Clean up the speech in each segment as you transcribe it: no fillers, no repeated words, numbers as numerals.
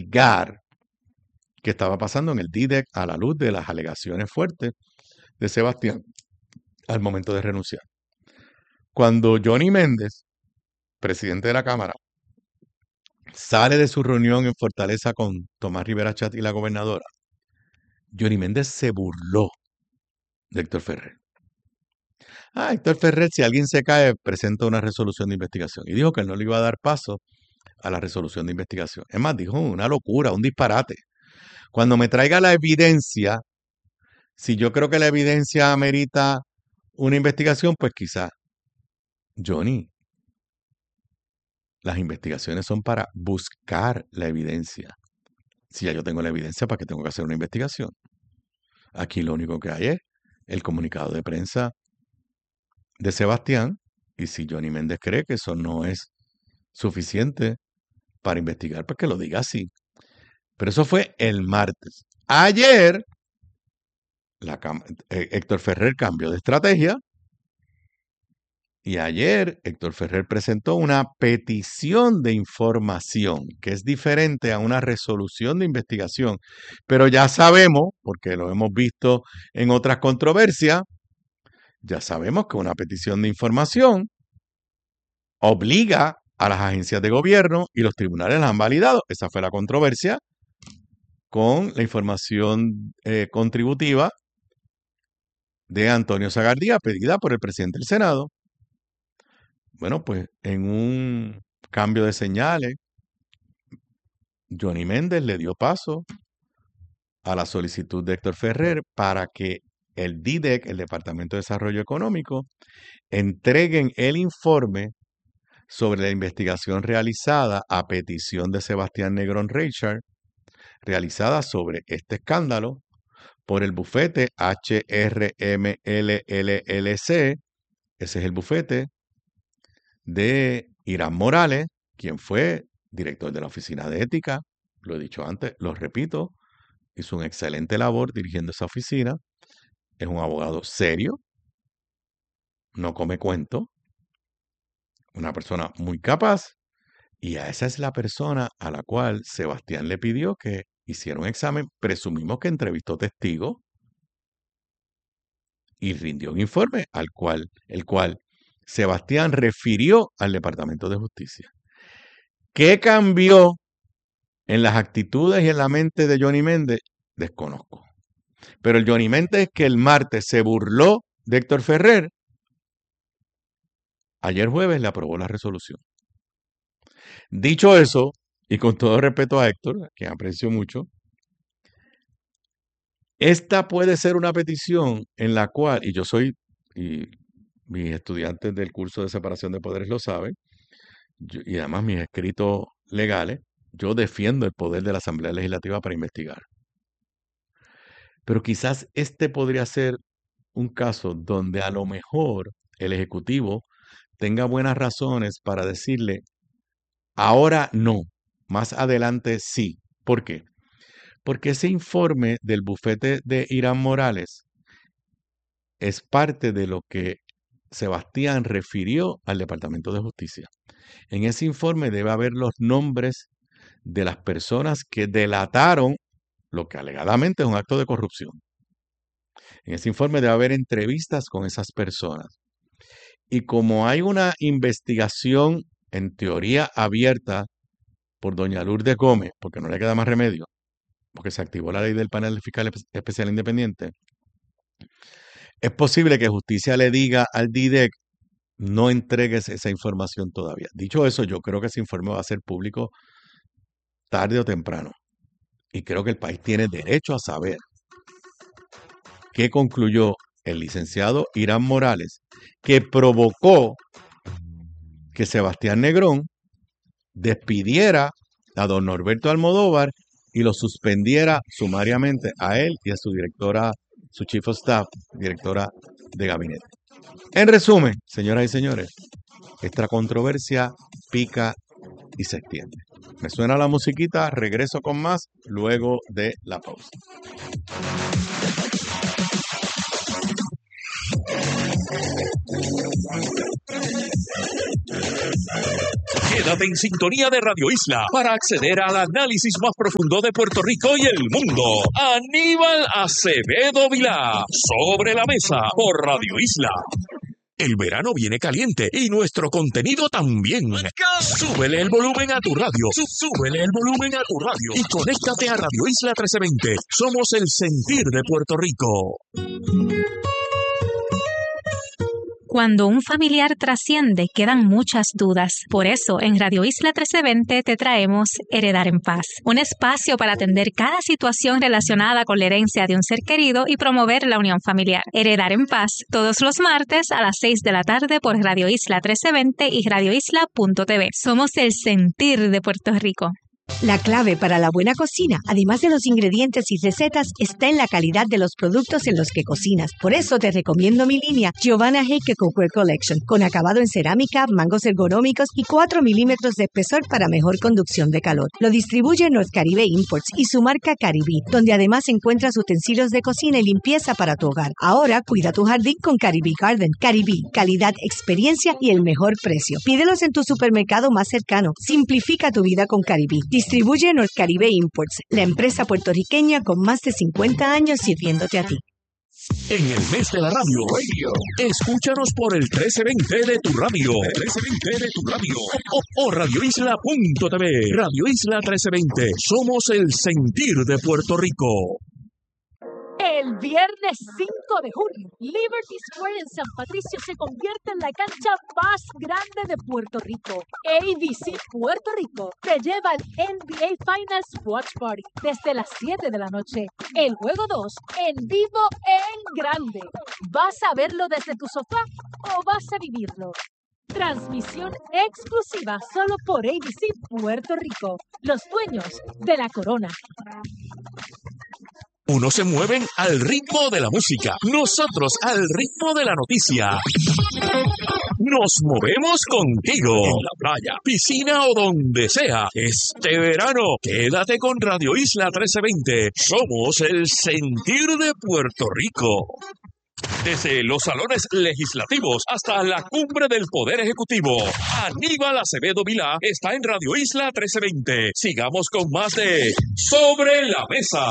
investigar qué estaba pasando en el DIDEC a la luz de las alegaciones fuertes de Sebastián al momento de renunciar. Cuando Johnny Méndez, presidente de la Cámara, sale de su reunión en Fortaleza con Tomás Rivera Chat y la gobernadora, Johnny Méndez se burló de Héctor Ferrer. Héctor Ferrer, si alguien se cae, presenta una resolución de investigación. Y dijo que él no le iba a dar paso a la resolución de investigación. Es más, dijo una locura, un disparate. Cuando me traiga la evidencia, si yo creo que la evidencia amerita una investigación, pues quizá. Johnny, las investigaciones son para buscar la evidencia. Si ya yo tengo la evidencia, ¿para qué tengo que hacer una investigación? Aquí lo único que hay es el comunicado de prensa de Sebastián, y si Johnny Méndez cree que eso no es suficiente para investigar, pues que lo diga así. Pero eso fue el martes. Ayer, Héctor Ferrer cambió de estrategia y ayer Héctor Ferrer presentó una petición de información que es diferente a una resolución de investigación. Pero ya sabemos, porque lo hemos visto en otras controversias, ya sabemos que una petición de información obliga a las agencias de gobierno y los tribunales la han validado. Esa fue la controversia con la información contributiva de Antonio Sagardía pedida por el presidente del Senado. Bueno, pues en un cambio de señales, Johnny Méndez le dio paso a la solicitud de Héctor Ferrer para que el DIDEC, el Departamento de Desarrollo Económico, entreguen el informe sobre la investigación realizada a petición de Sebastián Negrón Reichard, realizada sobre este escándalo por el bufete HRMLLLC, ese es el bufete de Irán Morales, quien fue director de la Oficina de Ética, lo he dicho antes, lo repito, hizo una excelente labor dirigiendo esa oficina, es un abogado serio, no come cuento, una persona muy capaz, y a esa es la persona a la cual Sebastián le pidió que hiciera un examen, presumimos que entrevistó testigos, y rindió un informe el cual Sebastián refirió al Departamento de Justicia. ¿Qué cambió en las actitudes y en la mente de Johnny Méndez? Desconozco. Pero el Johnny Méndez que el martes se burló de Héctor Ferrer, ayer jueves le aprobó la resolución. Dicho eso, y con todo respeto a Héctor, a quien aprecio mucho, esta puede ser una petición en la cual, y mis estudiantes del curso de separación de poderes lo saben, y además mis escritos legales, yo defiendo el poder de la Asamblea Legislativa para investigar. Pero quizás este podría ser un caso donde a lo mejor el Ejecutivo tenga buenas razones para decirle, ahora no, más adelante sí. ¿Por qué? Porque ese informe del bufete de Irán Morales es parte de lo que Sebastián refirió al Departamento de Justicia. En ese informe debe haber los nombres de las personas que delataron lo que alegadamente es un acto de corrupción. En ese informe debe haber entrevistas con esas personas. Y como hay una investigación en teoría abierta por doña Lourdes Gómez, porque no le queda más remedio, porque se activó la ley del panel fiscal especial independiente, es posible que justicia le diga al DIDEC, no entregues esa información todavía. Dicho eso, yo creo que ese informe va a ser público tarde o temprano. Y creo que el país tiene derecho a saber qué concluyó el licenciado Irán Morales, que provocó que Sebastián Negrón despidiera a don Norberto Almodóvar y lo suspendiera sumariamente a él y a su directora, su chief of staff, directora de gabinete. En resumen, señoras y señores, esta controversia pica y se extiende. Me suena la musiquita, regreso con más luego de la pausa. Quédate en sintonía de Radio Isla para acceder al análisis más profundo de Puerto Rico y el mundo. Aníbal Acevedo Vilá, Sobre la Mesa, por Radio Isla. El verano viene caliente y nuestro contenido también. Súbele el volumen a tu radio. Súbele el volumen a tu radio. Y conéctate a Radio Isla 1320. Somos el sentir de Puerto Rico. Cuando un familiar trasciende, quedan muchas dudas. Por eso, en Radio Isla 1320 te traemos Heredar en Paz, un espacio para atender cada situación relacionada con la herencia de un ser querido y promover la unión familiar. Heredar en Paz, todos los martes a las 6 de la tarde por Radio Isla 1320 y radioisla.tv. Somos el sentir de Puerto Rico. La clave para la buena cocina, además de los ingredientes y recetas, está en la calidad de los productos en los que cocinas. Por eso te recomiendo mi línea Giovanna Heike Cookware Collection, con acabado en cerámica, mangos ergonómicos y 4 milímetros de espesor para mejor conducción de calor. Lo distribuye North Caribe Imports y su marca Caribí, donde además encuentras utensilios de cocina y limpieza para tu hogar. Ahora cuida tu jardín con Caribí Garden. Caribí, calidad, experiencia y el mejor precio. Pídelos en tu supermercado más cercano. Simplifica tu vida con Caribí. Distribuye North Caribe Imports, la empresa puertorriqueña con más de 50 años sirviéndote a ti. En el mes de la radio, escúchanos por el 1320 de tu radio. 1320 de tu radio. O radioisla.tv. Radio Isla 1320. Somos el sentir de Puerto Rico. El viernes 5 de junio, Liberty Square en San Patricio se convierte en la cancha más grande de Puerto Rico. ABC Puerto Rico te lleva al NBA Finals Watch Party desde las 7 de la noche. El juego 2 en vivo en grande. ¿Vas a verlo desde tu sofá o vas a vivirlo? Transmisión exclusiva solo por ABC Puerto Rico, los dueños de la corona. Unos se mueven al ritmo de la música, nosotros al ritmo de la noticia. Nos movemos contigo en la playa, piscina o donde sea. Este verano, quédate con Radio Isla 1320. Somos el sentir de Puerto Rico. Desde los salones legislativos hasta la cumbre del Poder Ejecutivo, Aníbal Acevedo Vilá está en Radio Isla 1320. Sigamos con más de Sobre la Mesa.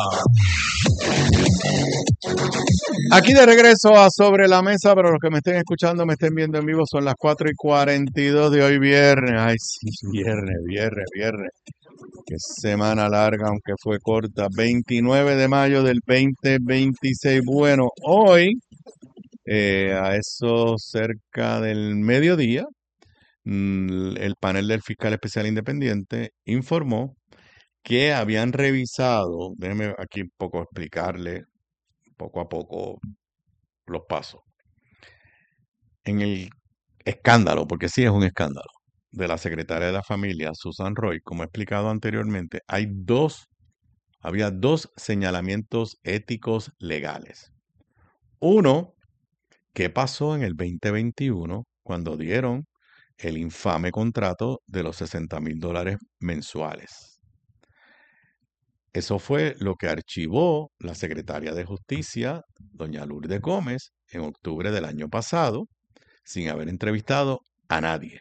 Aquí de regreso a Sobre la Mesa, pero los que me estén escuchando, me estén viendo en vivo, son las 4:42 de hoy viernes. Ay, sí, viernes. Qué semana larga, aunque fue corta. 29 de mayo del 2026. Bueno, hoy, a eso cerca del mediodía, el panel del fiscal especial independiente informó que habían revisado, déjeme aquí un poco explicarle poco a poco los pasos, en el escándalo, porque sí es un escándalo, de la secretaria de la familia, Susan Roy, como he explicado anteriormente, había dos señalamientos éticos legales. Uno, ¿qué pasó en el 2021 cuando dieron el infame contrato de los $60,000 mensuales? Eso fue lo que archivó la secretaria de Justicia, doña Lourdes Gómez, en octubre del año pasado, sin haber entrevistado a nadie.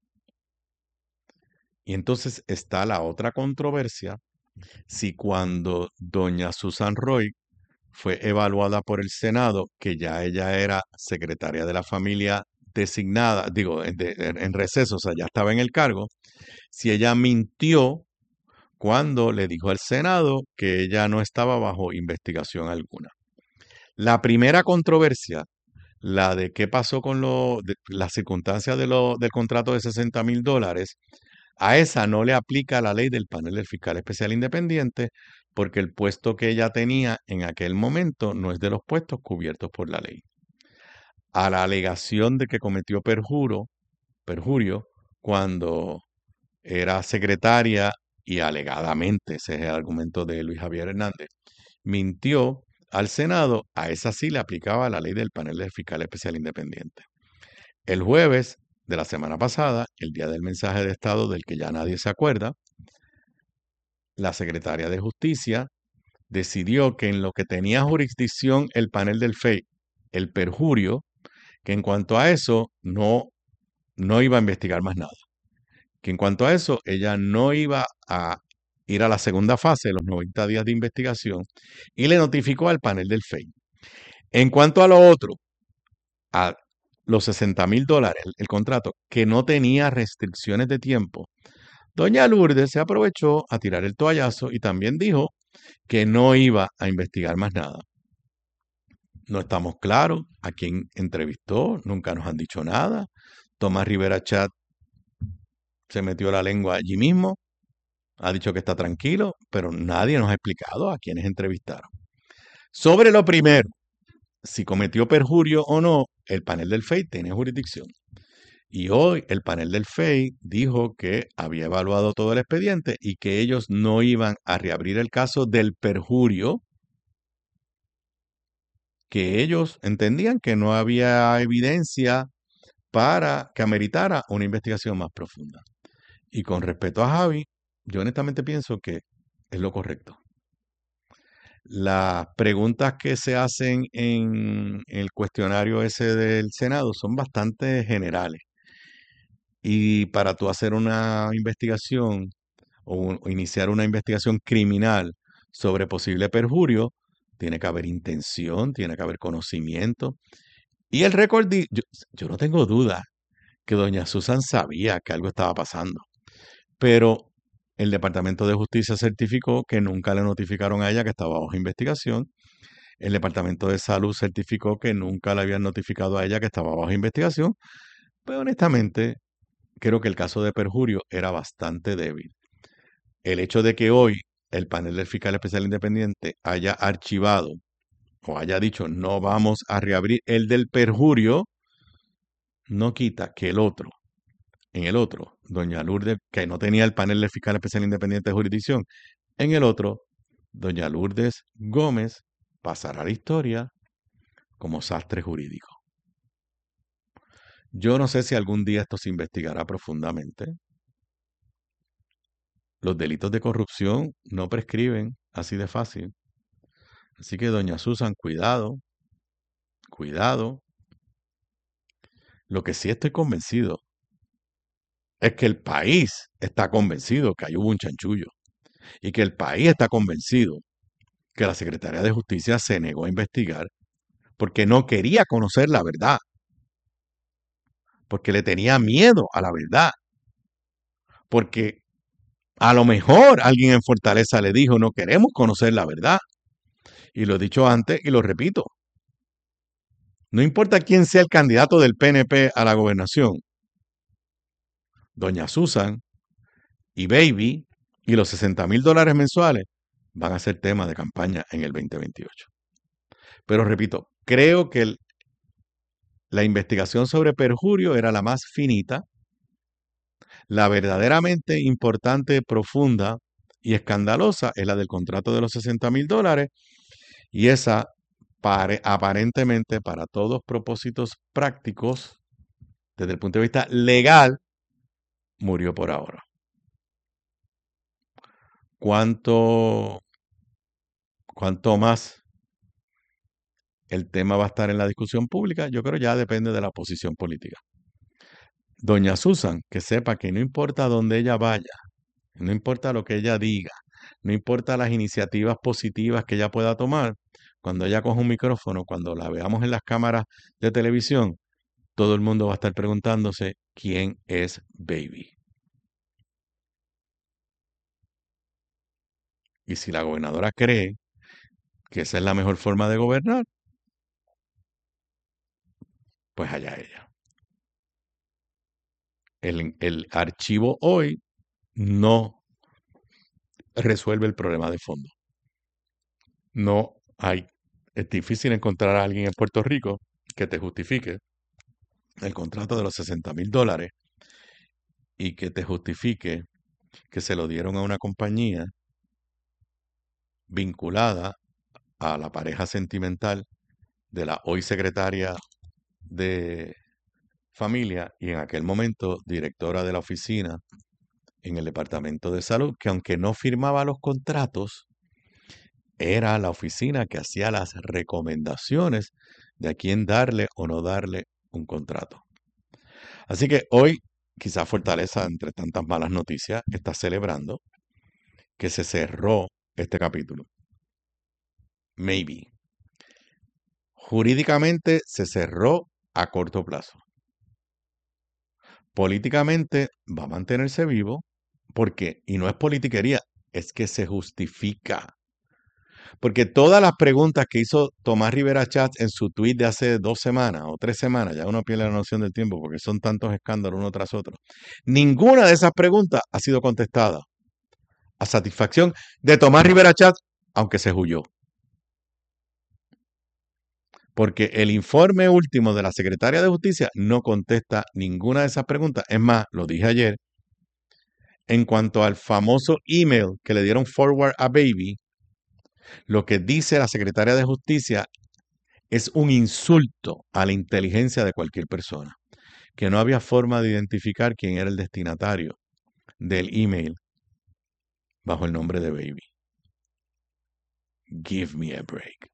Y entonces está la otra controversia, si cuando doña Susan Roy fue evaluada por el Senado, que ya ella era secretaria de la familia designada, en receso, o sea, ya estaba en el cargo, si ella mintió cuando le dijo al Senado que ella no estaba bajo investigación alguna. La primera controversia, la de qué pasó con las circunstancias del contrato de $60,000, a esa no le aplica la ley del panel del fiscal especial independiente, porque el puesto que ella tenía en aquel momento no es de los puestos cubiertos por la ley. A la alegación de que cometió perjurio cuando era secretaria y alegadamente, ese es el argumento de Luis Javier Hernández, mintió al Senado, a esa sí le aplicaba la ley del panel del fiscal especial independiente. El jueves de la semana pasada, el día del mensaje de Estado del que ya nadie se acuerda, la secretaria de Justicia decidió que en lo que tenía jurisdicción el panel del FEI, el perjurio, que en cuanto a eso no iba a investigar más nada, que en cuanto a eso ella no iba a ir a la segunda fase de los 90 días de investigación y le notificó al panel del FEI. En cuanto a lo otro, a los $60,000, el contrato, que no tenía restricciones de tiempo, doña Lourdes se aprovechó a tirar el toallazo y también dijo que no iba a investigar más nada. No estamos claros a quién entrevistó, nunca nos han dicho nada. Tomás Rivera Chat se metió la lengua allí mismo, ha dicho que está tranquilo, pero nadie nos ha explicado a quiénes entrevistaron. Sobre lo primero, si cometió perjurio o no, el panel del FEI tiene jurisdicción. Y hoy el panel del FEI dijo que había evaluado todo el expediente y que ellos no iban a reabrir el caso del perjurio, que ellos entendían que no había evidencia para que ameritara una investigación más profunda. Y con respecto a Javi, yo honestamente pienso que es lo correcto. Las preguntas que se hacen en el cuestionario ese del Senado son bastante generales. Y para tú hacer una investigación o iniciar una investigación criminal sobre posible perjurio, tiene que haber intención, tiene que haber conocimiento. Y el récord, yo no tengo duda que doña Susan sabía que algo estaba pasando, pero el Departamento de Justicia certificó que nunca le notificaron a ella que estaba bajo investigación. El Departamento de Salud certificó que nunca le habían notificado a ella que estaba bajo investigación. Pues honestamente, creo que el caso de perjurio era bastante débil. El hecho de que hoy el panel del fiscal especial independiente haya archivado o haya dicho no vamos a reabrir el del perjurio, no quita que en el otro, doña Lourdes, que no tenía el panel del fiscal especial independiente de jurisdicción, en el otro, doña Lourdes Gómez pasará a la historia como sastre jurídico. Yo no sé si algún día esto se investigará profundamente. Los delitos de corrupción no prescriben así de fácil. Así que, doña Susan, cuidado, cuidado. Lo que sí estoy convencido es que el país está convencido que ahí hubo un chanchullo y que el país está convencido que la Secretaría de Justicia se negó a investigar porque no quería conocer la verdad, porque le tenía miedo a la verdad, porque a lo mejor alguien en Fortaleza le dijo no queremos conocer la verdad. Y lo he dicho antes y lo repito. No importa quién sea el candidato del PNP a la gobernación, doña Susan y Baby y los $60,000 mensuales van a ser tema de campaña en el 2028. Pero repito, creo que la investigación sobre perjurio era la más finita, la verdaderamente importante, profunda y escandalosa es la del contrato de los $60,000 y esa aparentemente para todos propósitos prácticos, desde el punto de vista legal, murió por ahora. ¿Cuánto más el tema va a estar en la discusión pública? Yo creo ya depende de la posición política. Doña Susan, que sepa que no importa dónde ella vaya, no importa lo que ella diga, no importa las iniciativas positivas que ella pueda tomar, cuando ella coja un micrófono, cuando la veamos en las cámaras de televisión, todo el mundo va a estar preguntándose quién es Baby. Y si la gobernadora cree que esa es la mejor forma de gobernar, pues allá ella. El archivo hoy no resuelve el problema de fondo. No hay. Es difícil encontrar a alguien en Puerto Rico que te justifique el contrato de los $60,000 y que te justifique que se lo dieron a una compañía vinculada a la pareja sentimental de la hoy secretaria de Familia y en aquel momento directora de la oficina en el Departamento de Salud, que aunque no firmaba los contratos, era la oficina que hacía las recomendaciones de a quién darle o no darle un contrato. Así que hoy, quizás Fortaleza, entre tantas malas noticias, está celebrando que se cerró este capítulo. Maybe. Jurídicamente se cerró a corto plazo. Políticamente va a mantenerse vivo porque, y no es politiquería, es que se justifica. Porque todas las preguntas que hizo Tomás Rivera Chatz en su tuit de hace 2 semanas o 3 semanas, ya uno pierde la noción del tiempo porque son tantos escándalos uno tras otro, ninguna de esas preguntas ha sido contestada a satisfacción de Tomás Rivera Chatz, aunque se huyó. Porque el informe último de la Secretaria de Justicia no contesta ninguna de esas preguntas. Es más, lo dije ayer, en cuanto al famoso email que le dieron forward a Baby, lo que dice la Secretaria de Justicia es un insulto a la inteligencia de cualquier persona, que no había forma de identificar quién era el destinatario del email bajo el nombre de Baby. Give me a break.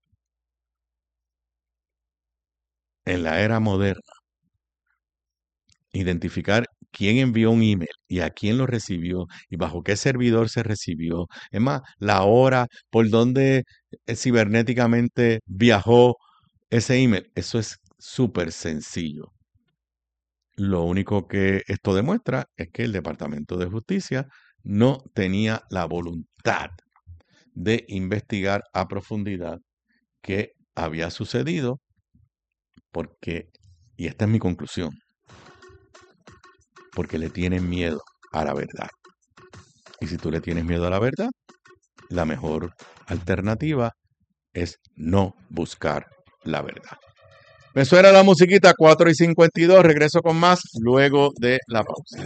En la era moderna, identificar quién envió un email y a quién lo recibió y bajo qué servidor se recibió. Es más, la hora por donde cibernéticamente viajó ese email. Eso es súper sencillo. Lo único que esto demuestra es que el Departamento de Justicia no tenía la voluntad de investigar a profundidad qué había sucedido porque, y esta es mi conclusión, porque le tienen miedo a la verdad. Y si tú le tienes miedo a la verdad, la mejor alternativa es no buscar la verdad. Me suena la musiquita 4:52. Regreso con más luego de la pausa.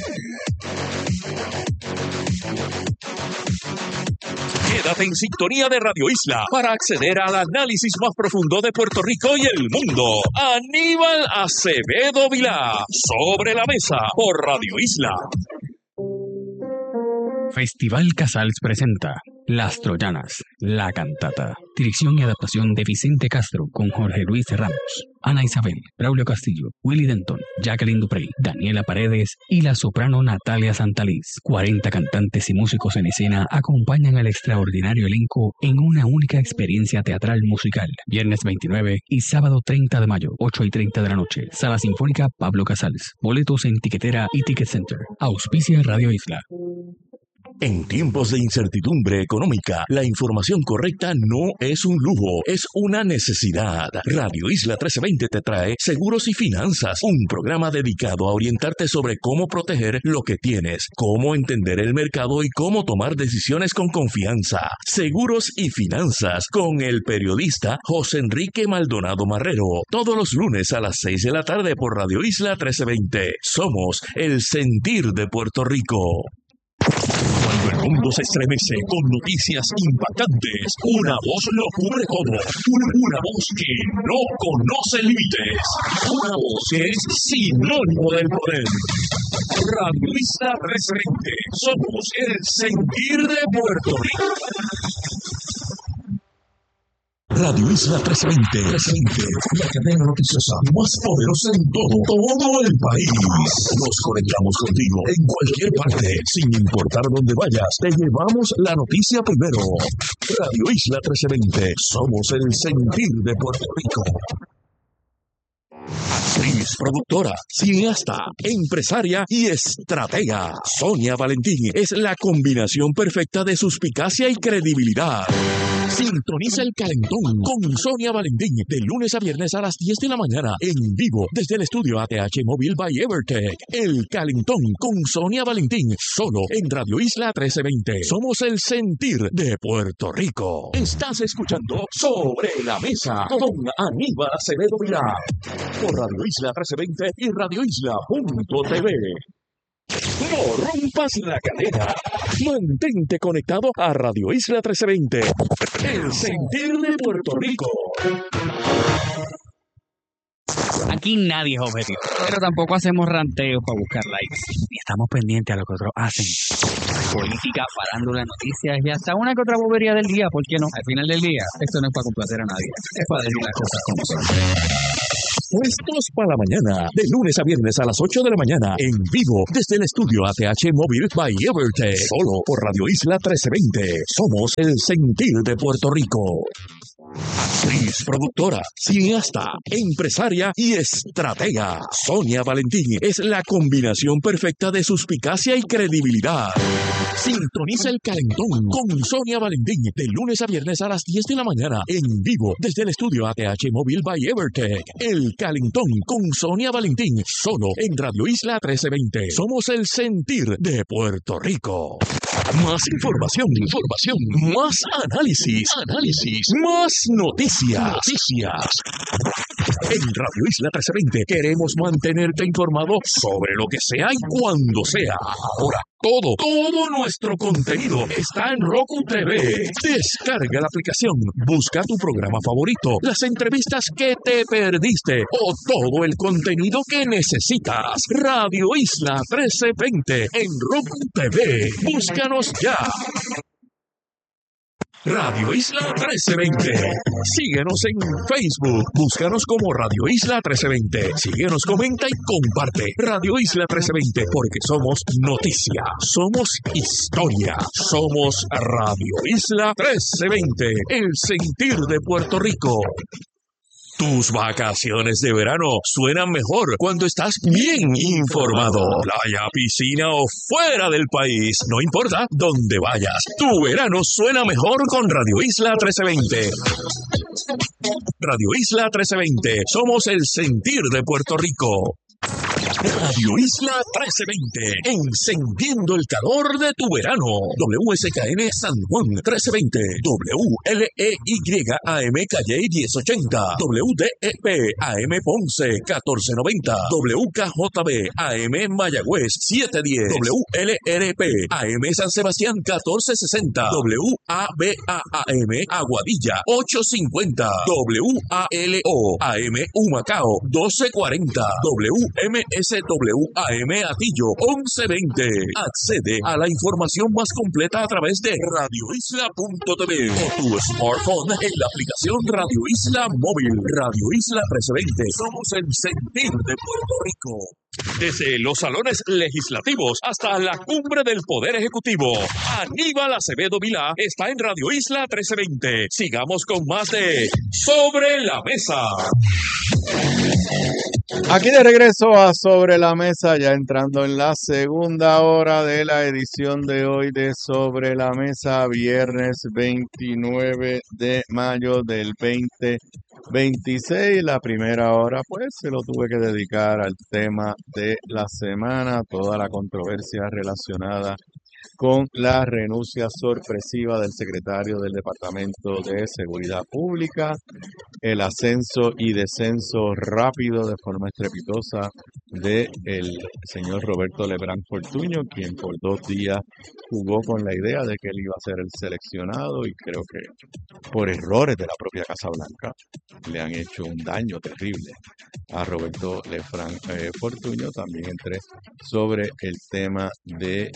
Quédate en sintonía de Radio Isla para acceder al análisis más profundo de Puerto Rico y el mundo. Aníbal Acevedo Vilá, Sobre la Mesa, por Radio Isla. Festival Casals presenta Las Troyanas, la cantata. Dirección y adaptación de Vicente Castro con Jorge Luis Ramos, Ana Isabel, Braulio Castillo, Willy Denton, Jacqueline Duprey, Daniela Paredes y la soprano Natalia Santaliz. 40 cantantes y músicos en escena acompañan al extraordinario elenco en una única experiencia teatral musical. Viernes 29 y sábado 30 de mayo, 8:30 de la noche. Sala Sinfónica Pablo Casals. Boletos en Tiquetera y Ticket Center. Auspicia Radio Isla. En tiempos de incertidumbre económica, la información correcta no es un lujo, es una necesidad. Radio Isla 1320 te trae Seguros y Finanzas, un programa dedicado a orientarte sobre cómo proteger lo que tienes, cómo entender el mercado y cómo tomar decisiones con confianza. Seguros y Finanzas, con el periodista José Enrique Maldonado Marrero, todos los lunes a las 6 de la tarde por Radio Isla 1320. Somos el sentir de Puerto Rico. Cuando el mundo se estremece con noticias impactantes, una voz lo cubre todo. Una voz que no conoce límites. Una voz que es sinónimo del poder. Radio Isla 1320. Somos el sentir de Puerto Rico. Radio Isla 1320, la cadena noticiosa más poderosa en todo el país. Nos conectamos contigo en cualquier parte, sin importar dónde vayas. Te llevamos la noticia primero. Radio Isla 1320, somos el sentir de Puerto Rico. Actriz, productora, cineasta, empresaria y estratega. Sonia Valentín es la combinación perfecta de suspicacia y credibilidad. Sintoniza El Calentón con Sonia Valentín de lunes a viernes a las 10 de la mañana en vivo desde el estudio ATH Móvil by Evertech. El Calentón con Sonia Valentín solo en Radio Isla 1320. Somos el sentir de Puerto Rico. Estás escuchando Sobre la Mesa con Aníbal Acevedo Vilá por Radio Isla 1320 y radioisla.tv. No rompas la cadena. Mantente conectado a Radio Isla 1320. El sentir de Puerto Rico. Aquí nadie es objetivo, pero tampoco hacemos ranteos para buscar likes. Ni estamos pendientes a lo que otros hacen. Política, farándula, noticias y hasta una que otra bobería del día, ¿por qué no? Al final del día, esto no es para complacer a nadie, es para decir las cosas como son. Puestos para la mañana, de lunes a viernes a las 8 de la mañana, en vivo, desde el estudio ATH Móvil by Evertech, solo por Radio Isla 1320. Somos el sentir de Puerto Rico. Actriz, productora, cineasta, empresaria y estratega. Sonia Valentín es la combinación perfecta de suspicacia y credibilidad. Sintoniza el Calentón con Sonia Valentín de lunes a viernes a las 10 de la mañana en vivo desde el estudio ATH Móvil by Evertech. El Calentón con Sonia Valentín solo en Radio Isla 1320. Somos el sentir de Puerto Rico. Más información, más análisis, más noticias. En Radio Isla 1320 queremos mantenerte informado sobre lo que sea y cuando sea. Ahora, todo nuestro contenido está en Roku TV. Descarga la aplicación, busca tu programa favorito, las entrevistas que te perdiste o todo el contenido que necesitas. Radio Isla 1320 en Roku TV. Búscanos ya. Radio Isla 1320. Síguenos en Facebook. Búscanos como Radio Isla 1320. Síguenos, comenta y comparte. Radio Isla 1320, porque somos noticia, somos historia, somos Radio Isla 1320, el sentir de Puerto Rico. Tus vacaciones de verano suenan mejor cuando estás bien informado. Playa, piscina o fuera del país, no importa dónde vayas. Tu verano suena mejor con Radio Isla 1320. Radio Isla 1320, somos el sentir de Puerto Rico. Radio Isla 1320, encendiendo el calor de tu verano. WSKN San Juan 1320, WLEY AM Calle 1080, WDEP AM Ponce 1490, WKJB AM Mayagüez 710, WLRP AM San Sebastián 1460, WABA-AM Aguadilla 850, WALO AM Humacao 1240, MSWAM Atillo 1120. Accede a la información más completa a través de radioisla.tv o tu smartphone en la aplicación Radio Isla Móvil. Radio Isla 1320. Somos el sentir de Puerto Rico. Desde los salones legislativos hasta la cumbre del Poder Ejecutivo, Aníbal Acevedo Vilá está en Radio Isla 1320. Sigamos con más de Sobre la Mesa. Aquí de regreso a Sobre la Mesa, ya entrando en la segunda hora de la edición de hoy de Sobre la Mesa, viernes 29 de mayo del 2026. La primera hora, pues, se lo tuve que dedicar al tema de la semana, toda la controversia relacionada con la renuncia sorpresiva del secretario del Departamento de Seguridad Pública, el ascenso y descenso rápido de forma estrepitosa de el señor Roberto Lebrán Fortuño, quien por 2 días jugó con la idea de que él iba a ser el seleccionado, y creo que por errores de la propia Casa Blanca le han hecho un daño terrible a Roberto Lebrán Fortuño. También entré sobre el tema de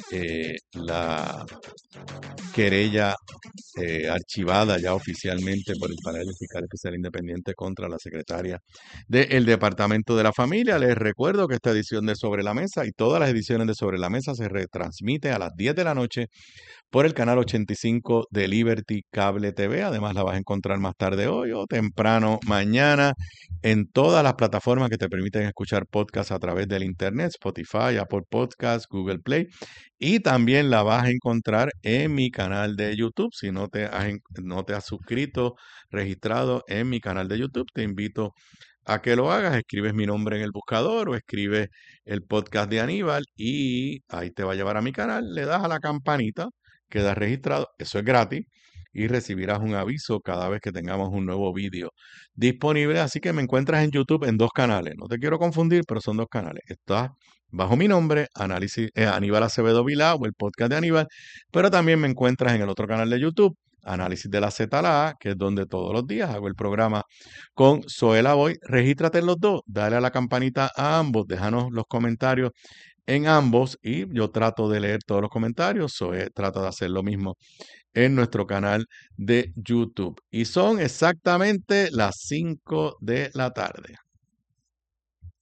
la querella archivada ya oficialmente por el panel de fiscal especial independiente contra la secretaria del Departamento de la Familia. Les recuerdo que esta edición de Sobre la Mesa y todas las ediciones de Sobre la Mesa se retransmite a las 10 de la noche por el canal 85 de Liberty Cable TV. Además, la vas a encontrar más tarde hoy o temprano mañana en todas las plataformas que te permiten escuchar podcasts a través del internet: Spotify, Apple Podcasts, Google Play. Y también la vas a encontrar en mi canal de YouTube. Si no te has suscrito, registrado en mi canal de YouTube, te invito a que lo hagas. Escribes mi nombre en el buscador o escribes el podcast de Aníbal y ahí te va a llevar a mi canal. Le das a la campanita, quedas registrado, eso es gratis, y recibirás un aviso cada vez que tengamos un nuevo vídeo disponible. Así que me encuentras en YouTube en 2 canales. No te quiero confundir, pero son 2 canales. Estás bajo mi nombre, Aníbal Acevedo Vilá, o el podcast de Aníbal, pero también me encuentras en el otro canal de YouTube, Análisis de la Z a la A, que es donde todos los días hago el programa con Zoela Boy. Regístrate en los 2, dale a la campanita a ambos, déjanos los comentarios en ambos y yo trato de leer todos los comentarios. Zoe trata de hacer lo mismo en nuestro canal de YouTube. Y son exactamente las 5 de la tarde.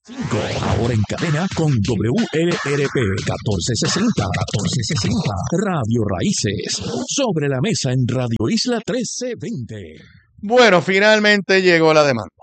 5, ahora en cadena con WLRP 1460 Radio Raíces. Sobre la mesa en Radio Isla 1320. Bueno, finalmente llegó la demanda.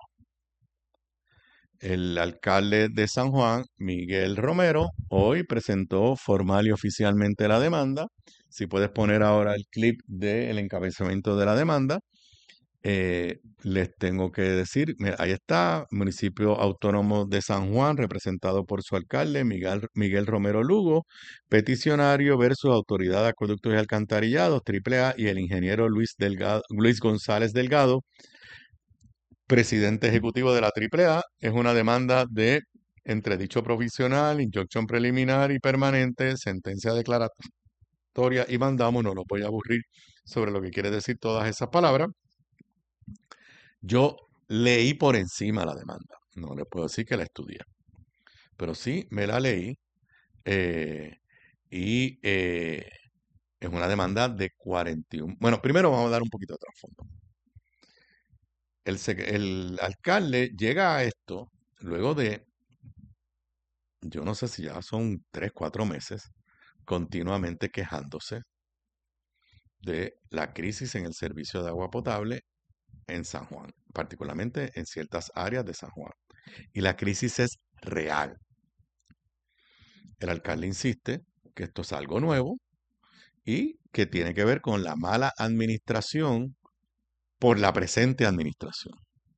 El alcalde de San Juan, Miguel Romero, hoy presentó formal y oficialmente la demanda. Si puedes poner ahora el clip del encabezamiento de la demanda. Les tengo que decir, mira, ahí está, municipio autónomo de San Juan, representado por su alcalde, Miguel Romero Lugo, peticionario versus Autoridad de Acueductos y Alcantarillados, AAA, y el ingeniero Luis González Delgado, presidente ejecutivo de la AAA. Es una demanda de entredicho provisional, injuncción preliminar y permanente, sentencia declaratoria y mandamos. No los voy a aburrir sobre lo que quiere decir todas esas palabras. Yo leí por encima la demanda, no le puedo decir que la estudié, pero sí me la leí y es una demanda de 41. Bueno, primero vamos a dar un poquito de trasfondo. El alcalde llega a esto luego de, yo no sé si ya son 3, 4 meses, continuamente quejándose de la crisis en el servicio de agua potable en San Juan, particularmente en ciertas áreas de San Juan. Y la crisis es real. El alcalde insiste que esto es algo nuevo y que tiene que ver con la mala administración por la presente administración.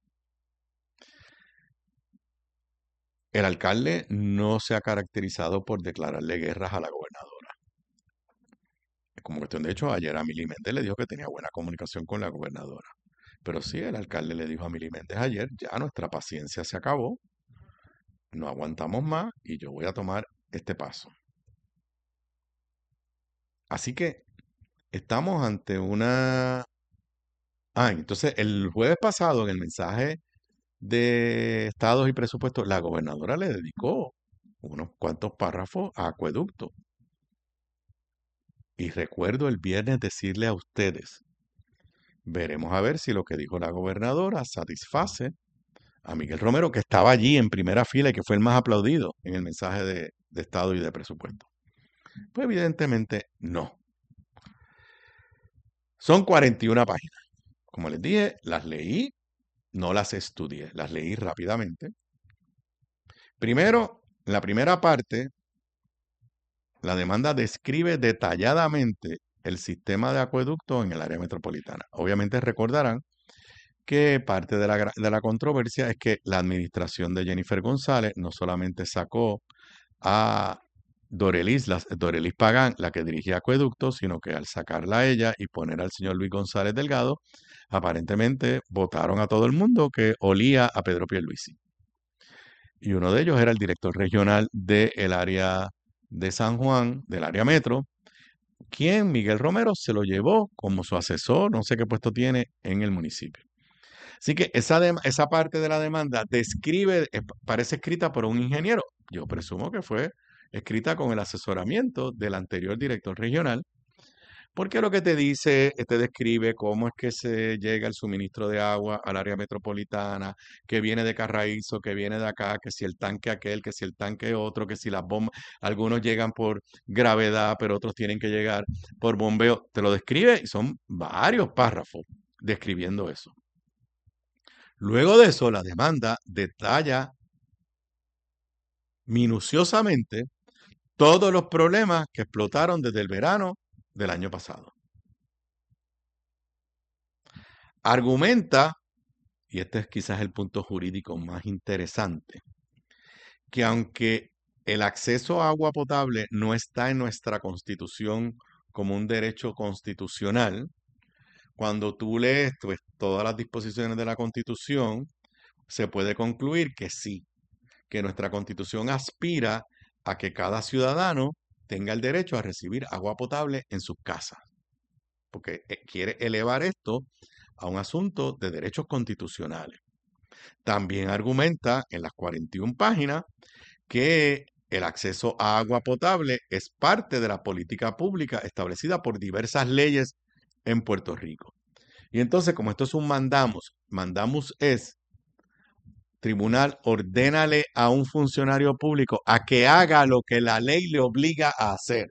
El alcalde no se ha caracterizado por declararle guerras a la gobernadora. Como cuestión de hecho, ayer a Mili Méndez le dijo que tenía buena comunicación con la gobernadora. Pero sí, el alcalde le dijo a Mili Méndez ayer, ya nuestra paciencia se acabó, no aguantamos más y yo voy a tomar este paso. Así que estamos ante una... entonces el jueves pasado en el mensaje de estados y presupuestos, la gobernadora le dedicó unos cuantos párrafos a acueducto. Y recuerdo el viernes decirle a ustedes, veremos a ver si lo que dijo la gobernadora satisface a Miguel Romero, que estaba allí en primera fila y que fue el más aplaudido en el mensaje de estado y de presupuesto. Pues evidentemente no. Son 41 páginas. Como les dije, las leí, no las estudié, las leí rápidamente. Primero, en la primera parte, la demanda describe detalladamente el sistema de acueducto en el área metropolitana. Obviamente recordarán que parte de la controversia es que la administración de Jennifer González no solamente sacó a Dorelis Pagán, la que dirigía acueductos, sino que al sacarla a ella y poner al señor Luis González Delgado, aparentemente votaron a todo el mundo que olía a Pedro Pierluisi. Y uno de ellos era el director regional del área de San Juan, del área metro, quien Miguel Romero se lo llevó como su asesor, no sé qué puesto tiene en el municipio. Así que esa parte de la demanda describe, parece escrita por un ingeniero. Yo presumo que fue escrita con el asesoramiento del anterior director regional, porque lo que te dice, te describe cómo es que se llega el suministro de agua al área metropolitana, que viene de Carraízo, que viene de acá, que si el tanque aquel, que si el tanque otro, que si las bombas, algunos llegan por gravedad, pero otros tienen que llegar por bombeo. Te lo describe y son varios párrafos describiendo eso. Luego de eso, la demanda detalla minuciosamente todos los problemas que explotaron desde el verano del año pasado. Argumenta, y este es quizás el punto jurídico más interesante, que aunque el acceso a agua potable no está en nuestra Constitución como un derecho constitucional, cuando tú lees pues, todas las disposiciones de la Constitución, se puede concluir que sí, que nuestra Constitución aspira a que cada ciudadano tenga el derecho a recibir agua potable en sus casas, porque quiere elevar esto a un asunto de derechos constitucionales. También argumenta en las 41 páginas que el acceso a agua potable es parte de la política pública establecida por diversas leyes en Puerto Rico. Y entonces, como esto es un mandamus es tribunal, ordénale a un funcionario público a que haga lo que la ley le obliga a hacer.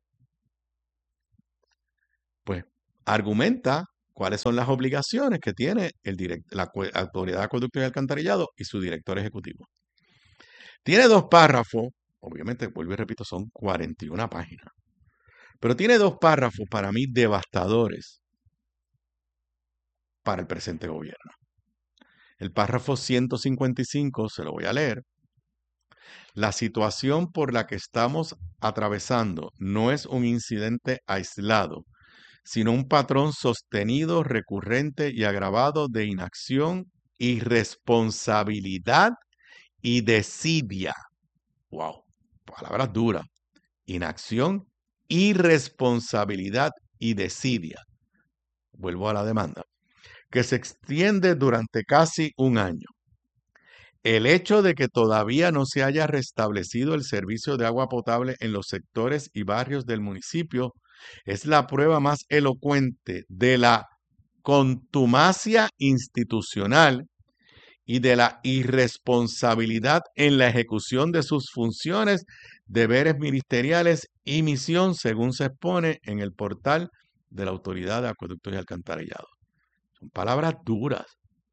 Pues argumenta cuáles son las obligaciones que tiene la Autoridad de Acueducto y Alcantarillado y su director ejecutivo. Tiene 2 párrafos, obviamente, vuelvo y repito, son 41 páginas, pero tiene 2 párrafos para mí devastadores para el presente gobierno. El párrafo 155, se lo voy a leer. La situación por la que estamos atravesando no es un incidente aislado, sino un patrón sostenido, recurrente y agravado de inacción, irresponsabilidad y desidia. ¡Wow! Palabras duras. Inacción, irresponsabilidad y desidia. Vuelvo a la demanda. Que se extiende durante casi un año. El hecho de que todavía no se haya restablecido el servicio de agua potable en los sectores y barrios del municipio es la prueba más elocuente de la contumacia institucional y de la irresponsabilidad en la ejecución de sus funciones, deberes ministeriales y misión, según se expone en el portal de la Autoridad de Acueductos y Alcantarillados. Son palabras duras.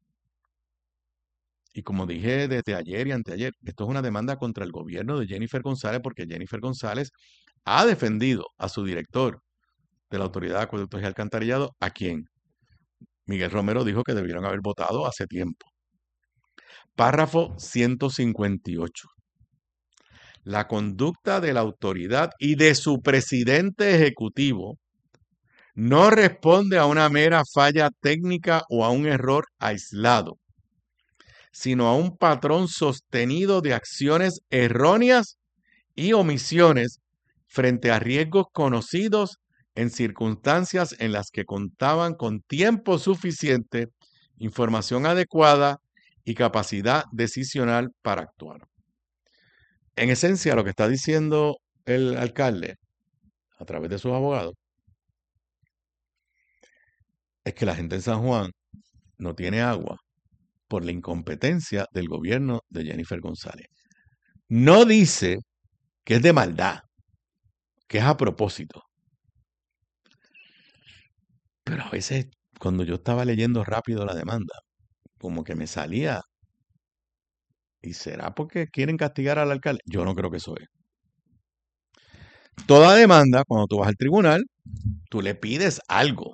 Y como dije desde ayer y anteayer, esto es una demanda contra el gobierno de Jennifer González porque Jennifer González ha defendido a su director de la Autoridad de Acueductos y Alcantarillados, a quien Miguel Romero dijo que debieron haber votado hace tiempo. Párrafo 158. La conducta de la autoridad y de su presidente ejecutivo no responde a una mera falla técnica o a un error aislado, sino a un patrón sostenido de acciones erróneas y omisiones frente a riesgos conocidos en circunstancias en las que contaban con tiempo suficiente, información adecuada y capacidad decisional para actuar. En esencia, lo que está diciendo el alcalde, a través de sus abogados, es que la gente en San Juan no tiene agua por la incompetencia del gobierno de Jennifer González. No dice que es de maldad, que es a propósito. Pero a veces, cuando yo estaba leyendo rápido la demanda, como que me salía, ¿y será porque quieren castigar al alcalde? Yo no creo que eso es. Toda demanda, cuando tú vas al tribunal, tú le pides algo.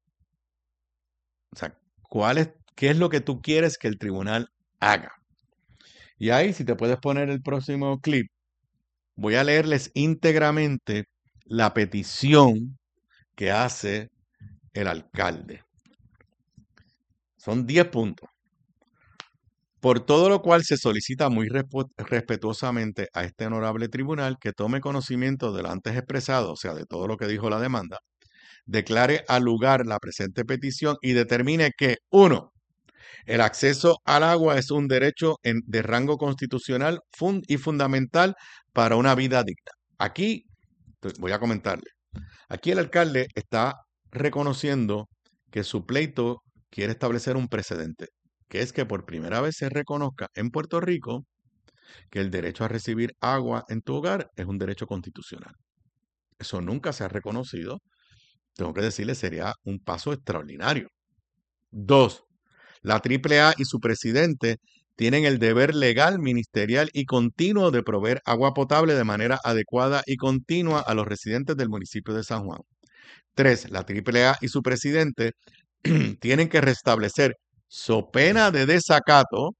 O sea, ¿qué es lo que tú quieres que el tribunal haga? Y ahí, si te puedes poner el próximo clip, voy a leerles íntegramente la petición que hace el alcalde. Son 10 puntos. Por todo lo cual se solicita muy respetuosamente a este honorable tribunal que tome conocimiento de lo antes expresado, o sea, de todo lo que dijo la demanda, declare al lugar la presente petición y determine que, 1, el acceso al agua es un derecho de rango constitucional y fundamental para una vida digna. Aquí, voy a comentarle, aquí el alcalde está reconociendo que su pleito quiere establecer un precedente, que es que por primera vez se reconozca en Puerto Rico que el derecho a recibir agua en tu hogar es un derecho constitucional. Eso nunca se ha reconocido. Tengo que decirle, sería un paso extraordinario. 2, la AAA y su presidente tienen el deber legal, ministerial y continuo de proveer agua potable de manera adecuada y continua a los residentes del municipio de San Juan. 3, la AAA y su presidente tienen que restablecer, so pena de desacato,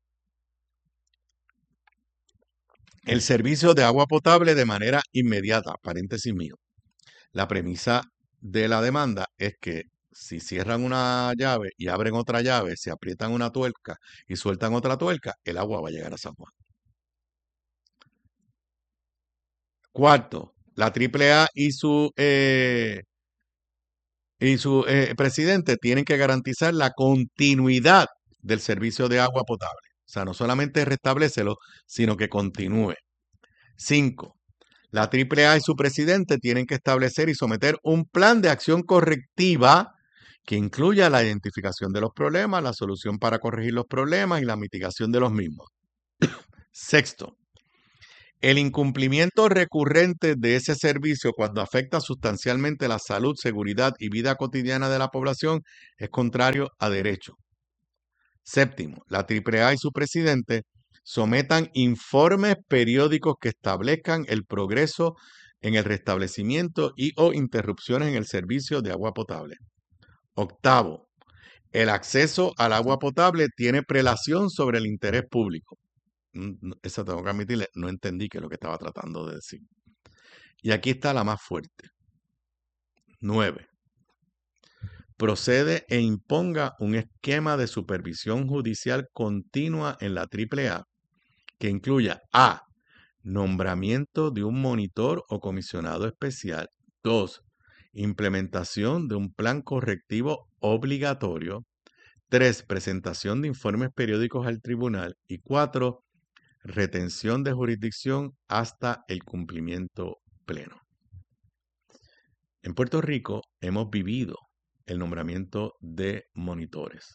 el servicio de agua potable de manera inmediata. Paréntesis mío. La premisa de la demanda es que si cierran una llave y abren otra llave, se aprietan una tuerca y sueltan otra tuerca, el agua va a llegar a San Juan. 4, la AAA y su presidente tienen que garantizar la continuidad del servicio de agua potable. O sea, no solamente restablécelo, sino que continúe. 5, la AAA y su presidente tienen que establecer y someter un plan de acción correctiva que incluya la identificación de los problemas, la solución para corregir los problemas y la mitigación de los mismos. Sexto, el incumplimiento recurrente de ese servicio cuando afecta sustancialmente la salud, seguridad y vida cotidiana de la población es contrario a derecho. Séptimo, la AAA y su presidente sometan informes periódicos que establezcan el progreso en el restablecimiento y o interrupciones en el servicio de agua potable. Octavo, el acceso al agua potable tiene prelación sobre el interés público. Esa tengo que admitirle, no entendí qué es lo que estaba tratando de decir. Y aquí está la más fuerte. 9. Procede e imponga un esquema de supervisión judicial continua en la AAA que incluya A. Nombramiento de un monitor o comisionado especial. 2. Implementación de un plan correctivo obligatorio. 3. Presentación de informes periódicos al tribunal. Y 4. Retención de jurisdicción hasta el cumplimiento pleno. En Puerto Rico hemos vivido el nombramiento de monitores.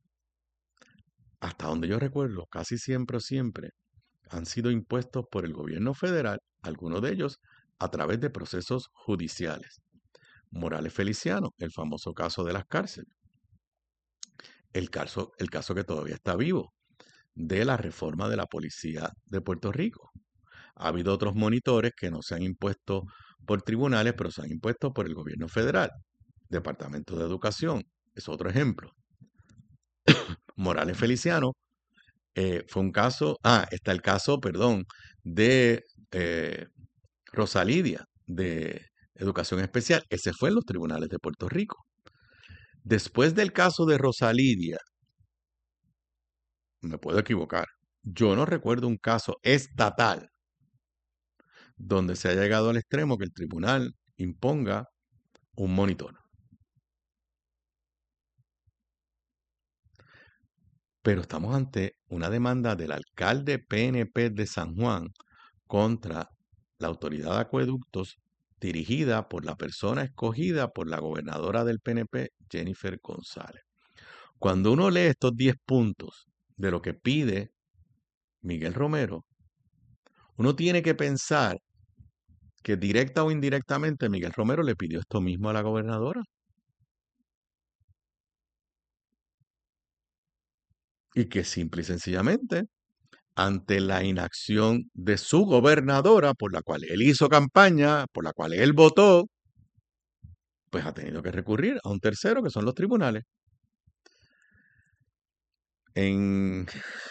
Hasta donde yo recuerdo, casi siempre han sido impuestos por el gobierno federal, algunos de ellos a través de procesos judiciales. Morales Feliciano, el famoso caso de las cárceles. El caso que todavía está vivo, de la reforma de la policía de Puerto Rico. Ha habido otros monitores que no se han impuesto por tribunales, pero se han impuesto por el gobierno federal. Departamento de Educación es otro ejemplo. Morales Feliciano fue un caso, está el caso, de Rosa Lidia, de Educación Especial. Ese fue en los tribunales de Puerto Rico. Después del caso de Rosa Lidia, me puedo equivocar, yo no recuerdo un caso estatal donde se haya llegado al extremo que el tribunal imponga un monitor. Pero estamos ante una demanda del alcalde PNP de San Juan contra la autoridad de acueductos dirigida por la persona escogida por la gobernadora del PNP, Jennifer González. Cuando uno lee estos 10 puntos de lo que pide Miguel Romero, uno tiene que pensar que directa o indirectamente Miguel Romero le pidió esto mismo a la gobernadora. Y que simple y sencillamente, ante la inacción de su gobernadora, por la cual él hizo campaña, por la cual él votó, pues ha tenido que recurrir a un tercero, que son los tribunales. En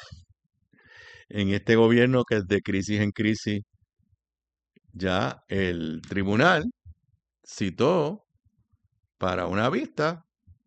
este gobierno que es de crisis en crisis, ya el tribunal citó para una vista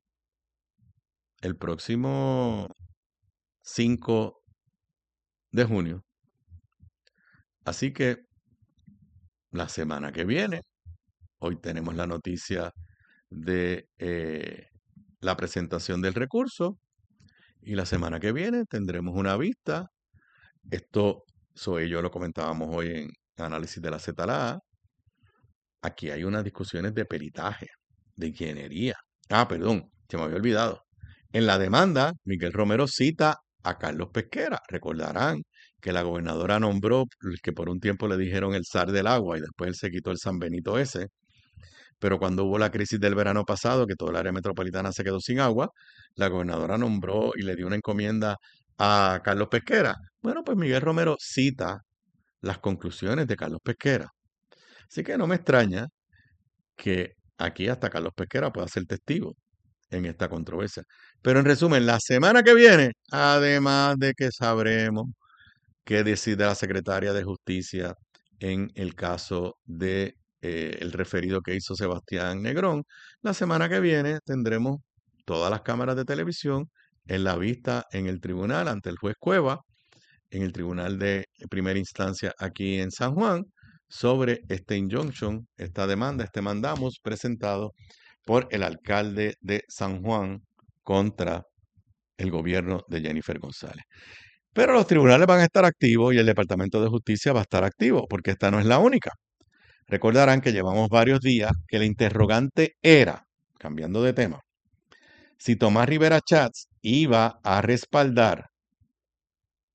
el próximo 5 de junio. Así que la semana que viene, hoy tenemos la noticia de la presentación del recurso y la semana que viene tendremos una vista. Esto, Zoe y yo lo comentábamos hoy en Análisis de la ZLA. Aquí hay unas discusiones de peritaje, de ingeniería. Se me había olvidado. En la demanda, Miguel Romero cita a Carlos Pesquera. Recordarán que la gobernadora nombró el que por un tiempo le dijeron el zar del agua y después él se quitó el San Benito ese. Pero cuando hubo la crisis del verano pasado, que toda el área metropolitana se quedó sin agua, la gobernadora nombró y le dio una encomienda a Carlos Pesquera. Bueno, pues Miguel Romero cita las conclusiones de Carlos Pesquera. Así que no me extraña que aquí hasta Carlos Pesquera pueda ser testigo en esta controversia. Pero en resumen, la semana que viene, además de que sabremos qué decide la secretaria de Justicia en el caso de el referido que hizo Sebastián Negrón, la semana que viene tendremos todas las cámaras de televisión en la vista en el tribunal ante el juez Cueva, en el tribunal de primera instancia aquí en San Juan, sobre este injunction, esta demanda, este mandamos presentado por el alcalde de San Juan contra el gobierno de Jennifer González. Pero los tribunales van a estar activos y el Departamento de Justicia va a estar activo, porque esta no es la única. Recordarán que llevamos varios días que la interrogante era, cambiando de tema, si Tomás Rivera Schatz iba a respaldar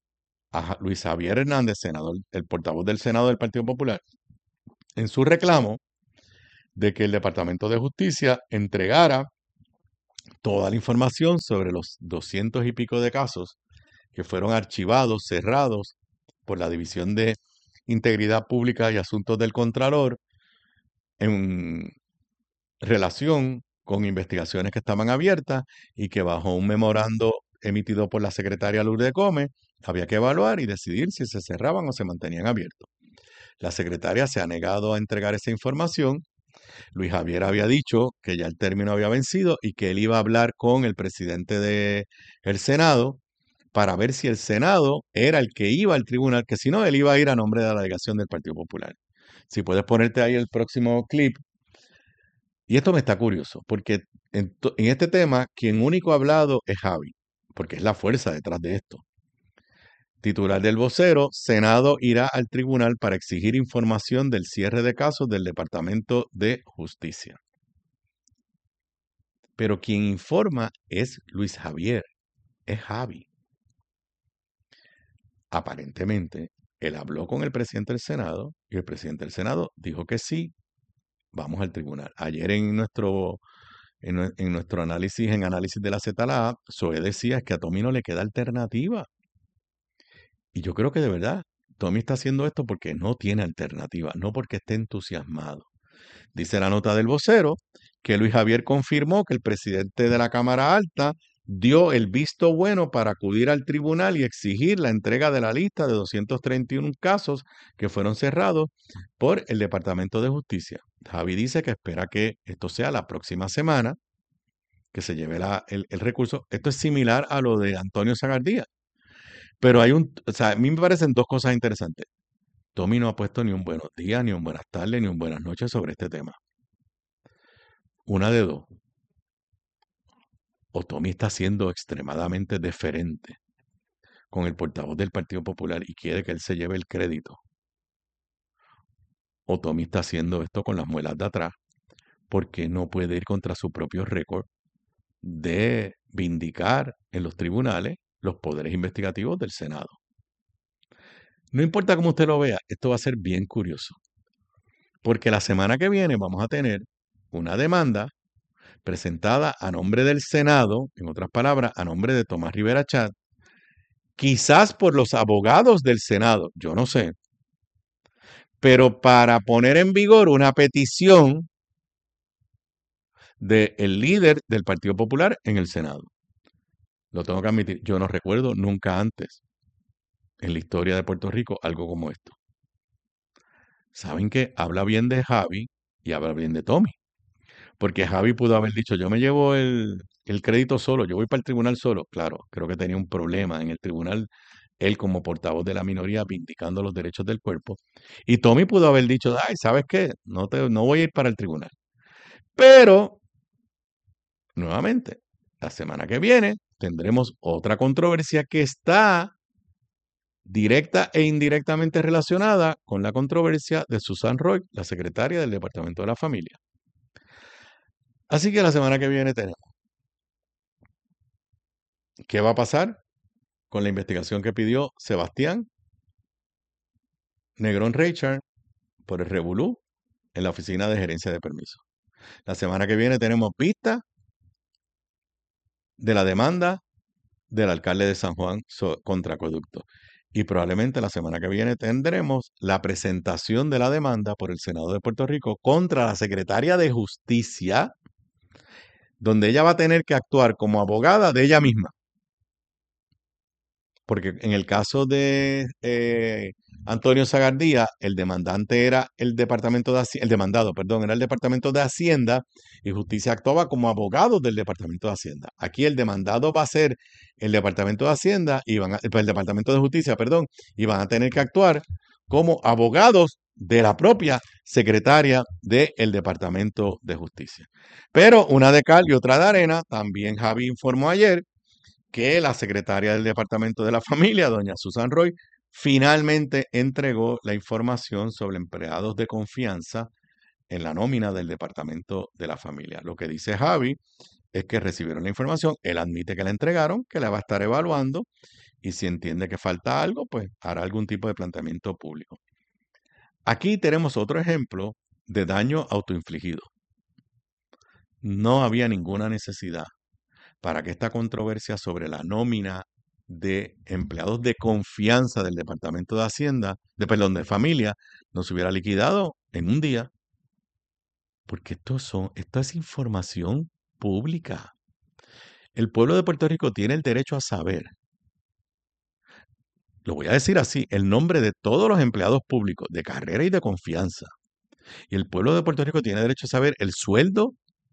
a Luis Javier Hernández, senador, el portavoz del Senado del Partido Popular, en su reclamo de que el Departamento de Justicia entregara toda la información sobre los 200 y pico de casos que fueron archivados, cerrados por la División de Integridad Pública y Asuntos del Contralor en relación con investigaciones que estaban abiertas y que bajo un memorando emitido por la secretaria Lourdes Gómez había que evaluar y decidir si se cerraban o se mantenían abiertos. La secretaria se ha negado a entregar esa información. Luis Javier había dicho que ya el término había vencido y que él iba a hablar con el presidente del Senado para ver si el Senado era el que iba al tribunal, que si no, él iba a ir a nombre de la delegación del Partido Popular. Si puedes ponerte ahí el próximo clip. Y esto me está curioso, porque en este tema, quien único ha hablado es Javi, porque es la fuerza detrás de esto. Titular del vocero, Senado irá al tribunal para exigir información del cierre de casos del Departamento de Justicia. Pero quien informa es Luis Javier, es Javi. Aparentemente, él habló con el presidente del Senado y el presidente del Senado dijo que sí, vamos al tribunal. Ayer en nuestro análisis, en análisis de la ZLA, Zoe decía que a Tommy no le queda alternativa. Y yo creo que de verdad, Tommy está haciendo esto porque no tiene alternativa, no porque esté entusiasmado. Dice la nota del vocero que Luis Javier confirmó que el presidente de la Cámara Alta dio el visto bueno para acudir al tribunal y exigir la entrega de la lista de 231 casos que fueron cerrados por el Departamento de Justicia. Javi dice que espera que esto sea la próxima semana, que se lleve el recurso. Esto es similar a lo de Antonio Sagardía. Pero a mí me parecen dos cosas interesantes. Tommy no ha puesto ni un buenos días, ni un buenas tardes, ni un buenas noches sobre este tema. Una de dos. O Tommy está siendo extremadamente deferente con el portavoz del Partido Popular y quiere que él se lleve el crédito. O Tommy está haciendo esto con las muelas de atrás porque no puede ir contra su propio récord de vindicar en los tribunales los poderes investigativos del Senado. No importa cómo usted lo vea, esto va a ser bien curioso. Porque la semana que viene vamos a tener una demanda presentada a nombre del Senado, en otras palabras, a nombre de Tomás Rivera Chat, quizás por los abogados del Senado, yo no sé, pero para poner en vigor una petición del líder del Partido Popular en el Senado. Lo tengo que admitir, yo no recuerdo nunca antes en la historia de Puerto Rico algo como esto. ¿Saben qué? Habla bien de Javi y habla bien de Tommy. Porque Javi pudo haber dicho, yo me llevo el crédito solo, yo voy para el tribunal solo. Claro, creo que tenía un problema en el tribunal, él como portavoz de la minoría, vindicando los derechos del cuerpo. Y Tommy pudo haber dicho, ay, ¿sabes qué? No voy a ir para el tribunal. Pero, nuevamente, la semana que viene tendremos otra controversia que está directa e indirectamente relacionada con la controversia de Susan Roy, la secretaria del Departamento de la Familia. Así que la semana que viene tenemos. ¿Qué va a pasar con la investigación que pidió Sebastián Negrón Richard por el revolú en la Oficina de Gerencia de Permisos? La semana que viene tenemos vista de la demanda del alcalde de San Juan contra Acueducto. Y probablemente la semana que viene tendremos la presentación de la demanda por el Senado de Puerto Rico contra la secretaria de Justicia, donde ella va a tener que actuar como abogada de ella misma. Porque en el caso de Antonio Sagardía, el demandante era el Departamento de Hacienda, el demandado, perdón, era el Departamento de Hacienda y Justicia actuaba como abogado del Departamento de Hacienda. Aquí el demandado va a ser el Departamento de Hacienda y el Departamento de Justicia, perdón, y van a tener que actuar como abogados de la propia secretaria del Departamento de Justicia. Pero una de cal y otra de arena, también Javi informó ayer que la secretaria del Departamento de la Familia, doña Susan Roy, finalmente entregó la información sobre empleados de confianza en la nómina del Departamento de la Familia. Lo que dice Javi es que recibieron la información, él admite que la entregaron, que la va a estar evaluando y si entiende que falta algo, pues hará algún tipo de planteamiento público. Aquí tenemos otro ejemplo de daño autoinfligido. No había ninguna necesidad para que esta controversia sobre la nómina de empleados de confianza del Departamento de Hacienda, de Familia, no se hubiera liquidado en un día. Porque esto es información pública. El pueblo de Puerto Rico tiene el derecho a saber, lo voy a decir así, el nombre de todos los empleados públicos de carrera y de confianza. Y el pueblo de Puerto Rico tiene derecho a saber el sueldo,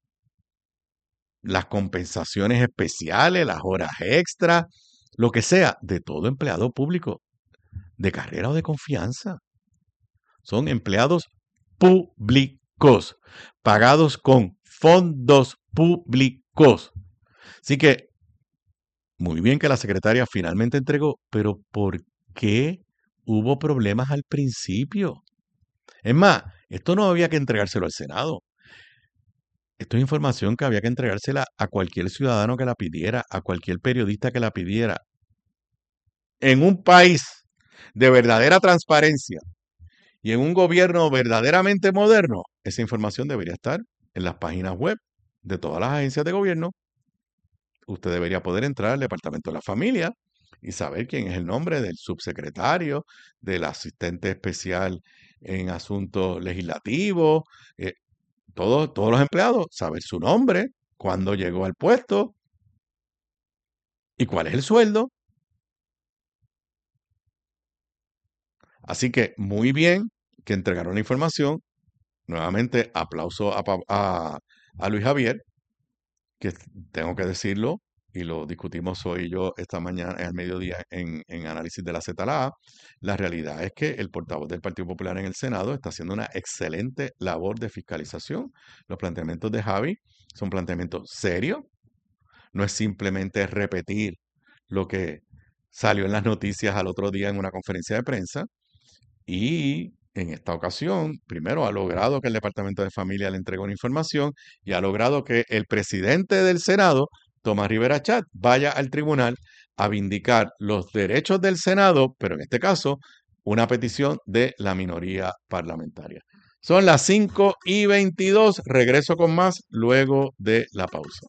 las compensaciones especiales, las horas extras, lo que sea, de todo empleado público, de carrera o de confianza. Son empleados públicos, pagados con fondos públicos. Así que, muy bien que la secretaria finalmente entregó, pero ¿por qué hubo problemas al principio? Es más, esto no había que entregárselo al Senado. Esto es información que había que entregársela a cualquier ciudadano que la pidiera, a cualquier periodista que la pidiera. En un país de verdadera transparencia y en un gobierno verdaderamente moderno, esa información debería estar en las páginas web de todas las agencias de gobierno. Usted debería poder entrar al Departamento de la Familia y saber quién es el nombre del subsecretario, del asistente especial en asuntos legislativos, todos los empleados, saber su nombre, cuándo llegó al puesto y cuál es el sueldo. Así que muy bien que entregaron la información. Nuevamente, aplauso a Luis Javier, que tengo que decirlo, y lo discutimos hoy y yo esta mañana, al mediodía, en análisis de la ZLA. La realidad es que el portavoz del Partido Popular en el Senado está haciendo una excelente labor de fiscalización. Los planteamientos de Javi son planteamientos serios. No es simplemente repetir lo que salió en las noticias al otro día en una conferencia de prensa. Y en esta ocasión, primero ha logrado que el Departamento de Familia le entregue una información y ha logrado que el presidente del Senado, Tomás Rivera Chat, vaya al tribunal a vindicar los derechos del Senado, pero en este caso, una petición de la minoría parlamentaria. Son las 5:22. Regreso con más luego de la pausa.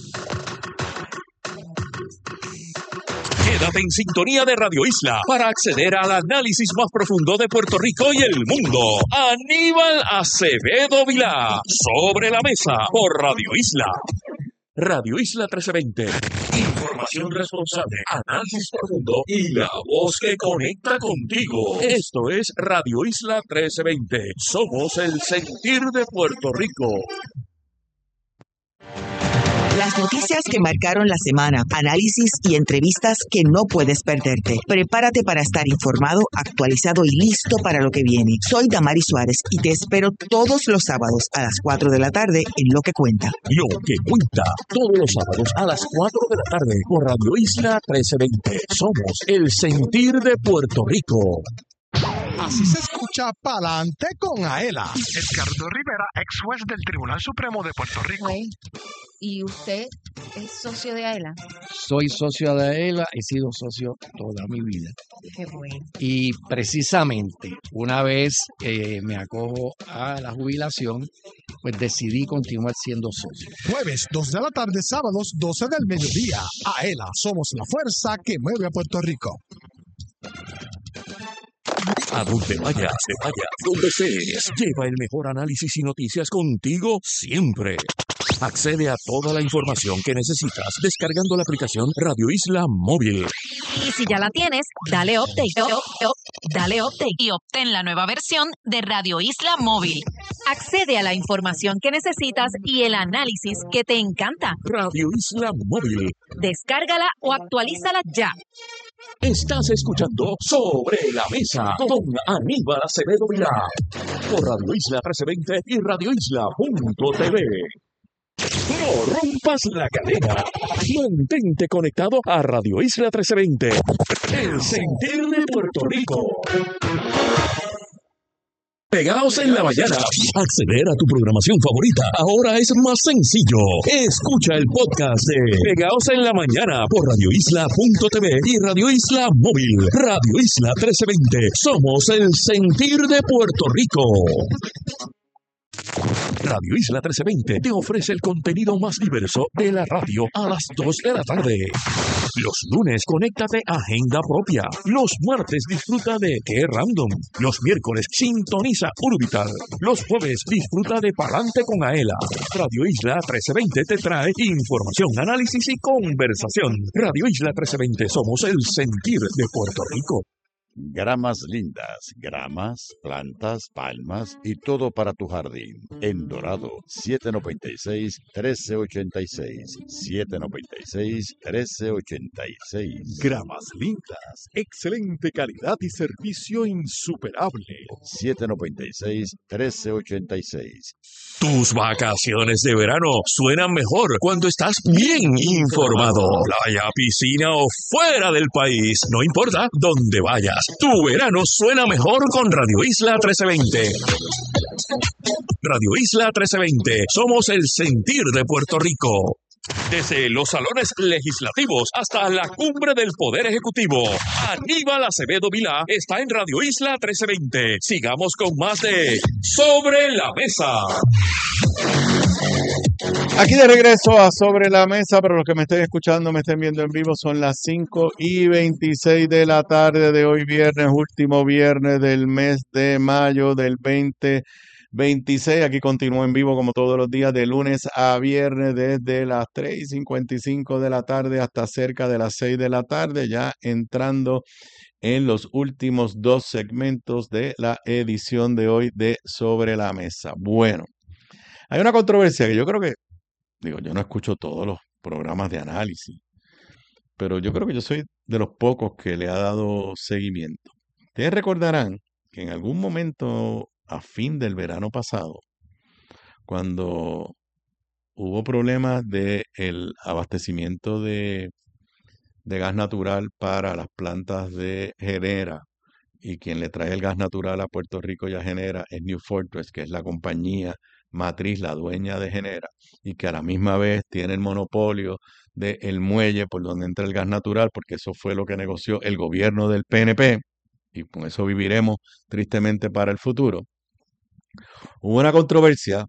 Quédate en sintonía de Radio Isla para acceder al análisis más profundo de Puerto Rico y el mundo. Aníbal Acevedo Vilá, Sobre la Mesa, por Radio Isla. Radio Isla 1320. Información responsable, análisis profundo y la voz que conecta contigo. Esto es Radio Isla 1320. Somos el sentir de Puerto Rico. Las noticias que marcaron la semana, análisis y entrevistas que no puedes perderte. Prepárate para estar informado, actualizado y listo para lo que viene. Soy Damaris Suárez y te espero todos los sábados a las 4 de la tarde en Lo que Cuenta. Lo que Cuenta, todos los sábados a las 4 de la tarde por Radio Isla 1320. Somos el sentir de Puerto Rico. Así se escucha Pa'lante con Aela. Edgardo Rivera, ex juez del Tribunal Supremo de Puerto Rico. ¿Y usted es socio de AELA? Soy socio de AELA, he sido socio toda mi vida. Qué bueno. Y precisamente, una vez me acojo a la jubilación, pues decidí continuar siendo socio. Jueves, 2 de la tarde, sábados, 12 del mediodía. AELA, somos la fuerza que mueve a Puerto Rico. A donde vayas, donde estés, lleva el mejor análisis y noticias contigo siempre. Accede a toda la información que necesitas descargando la aplicación Radio Isla Móvil. Y si ya la tienes, dale update. Dale update y obtén la nueva versión de Radio Isla Móvil. Accede a la información que necesitas y el análisis que te encanta. Radio Isla Móvil. Descárgala o actualízala ya. Estás escuchando Sobre la Mesa con Aníbal Acevedo Vilá por Radio Isla 1320 y radioisla.tv. No rompas la cadena. Mantente conectado a Radio Isla 1320. El sentir de Puerto Rico. Pegaos en la Mañana. Acceder a tu programación favorita ahora es más sencillo. Escucha el podcast de Pegaos en la Mañana por radioisla.tv y Radio Isla Móvil. Radio Isla 1320. Somos el sentir de Puerto Rico. Radio Isla 1320 te ofrece el contenido más diverso de la radio a las 2 de la tarde. Los lunes, conéctate a Agenda Propia. Los martes, disfruta de Qué Random. Los miércoles, sintoniza Urbital. Los jueves, disfruta de Palante con Aela. Radio Isla 1320 te trae información, análisis y conversación. Radio Isla 1320, somos el sentir de Puerto Rico. Gramas lindas, gramas, plantas, palmas y todo para tu jardín. En Dorado, 796-1386. 796-1386. Gramas lindas, excelente calidad y servicio insuperable. 796-1386. Tus vacaciones de verano suenan mejor cuando estás bien informado. Playa, piscina o fuera del país, no importa dónde vayas. Tu verano suena mejor con Radio Isla 1320. Radio Isla 1320. Somos el sentir de Puerto Rico. Desde los salones legislativos hasta la cumbre del Poder Ejecutivo, Aníbal Acevedo Vilá está en Radio Isla 1320. Sigamos con más de Sobre la Mesa. Aquí de regreso a Sobre la Mesa, para los que me estén escuchando, me estén viendo en vivo, son las 5:26 de la tarde de hoy viernes, último viernes del mes de mayo del 2026. Aquí continúo en vivo como todos los días, de lunes a viernes, desde las 3:55 de la tarde hasta cerca de las 6 de la tarde, ya entrando en los últimos dos segmentos de la edición de hoy de Sobre la Mesa. Bueno, hay una controversia que yo creo que, yo no escucho todos los programas de análisis, pero yo creo que yo soy de los pocos que le ha dado seguimiento. Ustedes recordarán que en algún momento a fin del verano pasado, cuando hubo problemas del abastecimiento de gas natural para las plantas de Genera, y quien le trae el gas natural a Puerto Rico y a Genera es New Fortress, que es la compañía matriz, la dueña de Genera, y que a la misma vez tiene el monopolio del muelle por donde entra el gas natural, porque eso fue lo que negoció el gobierno del PNP, y con eso viviremos tristemente para el futuro. Hubo una controversia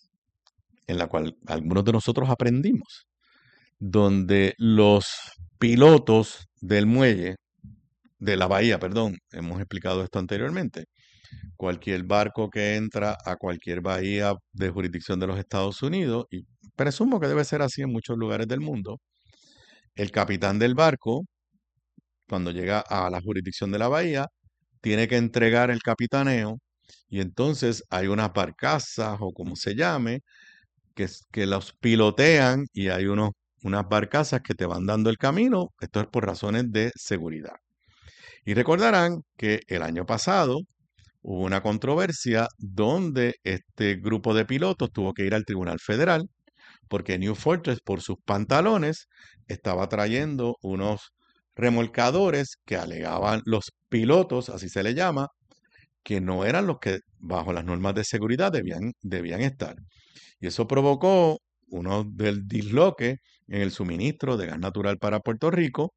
en la cual algunos de nosotros aprendimos, donde los pilotos del muelle, de la bahía, perdón, hemos explicado esto anteriormente. Cualquier barco que entra a cualquier bahía de jurisdicción de los Estados Unidos, y presumo que debe ser así en muchos lugares del mundo, el capitán del barco, cuando llega a la jurisdicción de la bahía, tiene que entregar el capitaneo, y entonces hay unas barcazas, o como se llame, que los pilotean, y hay unas barcazas que te van dando el camino. Esto es por razones de seguridad. Y recordarán que el año pasado hubo una controversia donde este grupo de pilotos tuvo que ir al Tribunal Federal porque New Fortress, por sus pantalones, estaba trayendo unos remolcadores que alegaban los pilotos, así se le llama, que no eran los que bajo las normas de seguridad debían estar. Y eso provocó uno del disloque en el suministro de gas natural para Puerto Rico.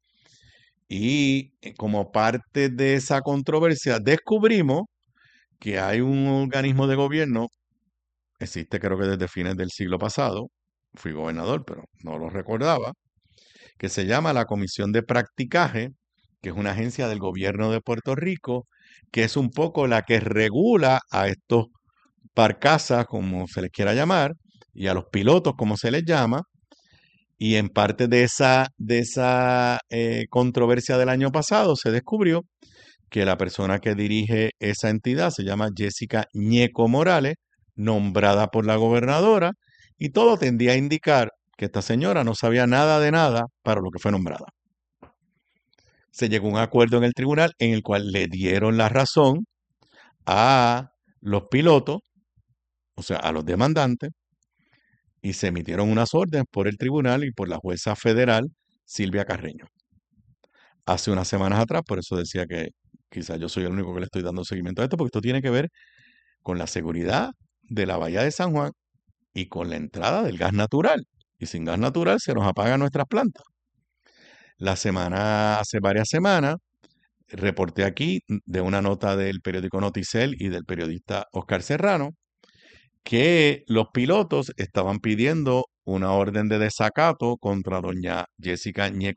Y como parte de esa controversia descubrimos que hay un organismo de gobierno, existe creo que desde fines del siglo pasado, fui gobernador pero no lo recordaba, que se llama la Comisión de Practicaje, que es una agencia del gobierno de Puerto Rico, que es un poco la que regula a estos barcazas, como se les quiera llamar, y a los pilotos, como se les llama. Y en parte de esa controversia del año pasado se descubrió que la persona que dirige esa entidad se llama Jessica Ñeco Morales, nombrada por la gobernadora, y todo tendía a indicar que esta señora no sabía nada de nada para lo que fue nombrada. Se llegó a un acuerdo en el tribunal en el cual le dieron la razón a los pilotos, o sea, a los demandantes, y se emitieron unas órdenes por el tribunal y por la jueza federal Silvia Carreño. Hace unas semanas atrás, por eso decía que quizás yo soy el único que le estoy dando seguimiento a esto, porque esto tiene que ver con la seguridad de la Bahía de San Juan y con la entrada del gas natural. Y sin gas natural se nos apagan nuestras plantas. Hace varias semanas, reporté aquí de una nota del periódico Noticel y del periodista Oscar Serrano que los pilotos estaban pidiendo una orden de desacato contra doña Jessica Ñeco